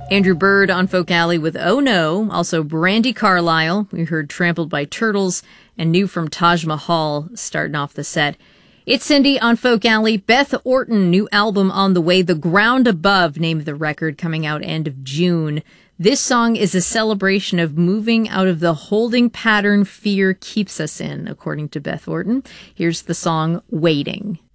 Andrew Bird on Folk Alley with Oh No. Also Brandi Carlile. We heard Trampled by Turtles and new from Taj Mahal starting off the set. It's Cindy on Folk Alley. Beth Orton, new album on the way. The Ground Above, name of the record, coming out end of June. This song is a celebration of moving out of the holding pattern fear keeps us in, according to Beth Orton. Here's the song Waiting.